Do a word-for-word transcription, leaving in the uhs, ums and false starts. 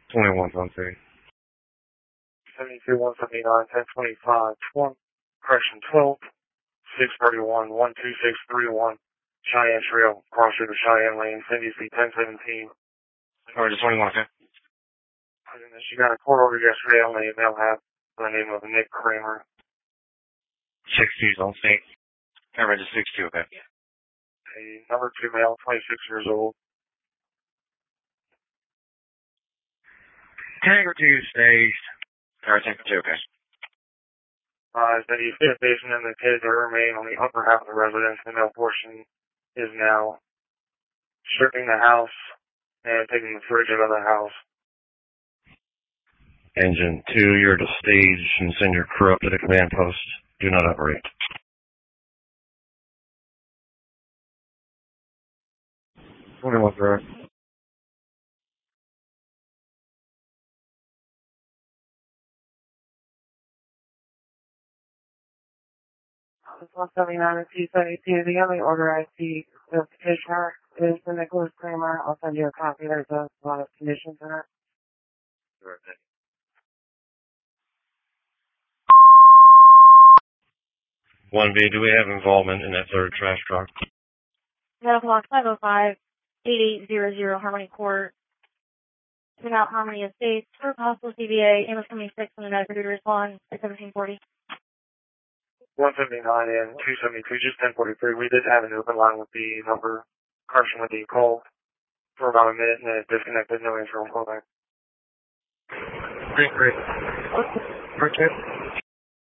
twenty-one, one three. seventy-two, one seventy-nine, ten twenty-five, twenty, correction, twelve, six thirty-one, one two six three one, Cheyenne Trail, cross over Cheyenne Lane, Cindy C, ten seventeen. Alright, just twenty-one, okay? And she got a court order yesterday on the mail have by the name of Nick Kramer. six two, don't state. I read the six two, okay? A number two male, twenty-six years old. Tango two, staged. Alright, Tango two, okay? Uh, that he's fit patient and the kids are remain on the upper half of the residence. The male portion is now stripping the house and taking the fridge out of the house. Engine two, you're to stage and send your crew up to the command post. Do not operate. twenty-one, correct. one seventy-nine and two seventy-two. The only order I see the petitioner is the Nicholas Kramer. I'll send you a copy. There's a lot of conditions in it. one B, do we have involvement in that third trash truck? Medical Lock five oh five, eight eight zero zero Harmony Court. Send out Harmony Estates for possible C B A. Amos seventy-six and the medical duty respond at seventeen forty. one seventy-nine and two seventy-two, just ten forty-three. We did have an open line with the number. Carson with the call for about a minute and then it disconnected. No answer on callback. Great, great. Okay.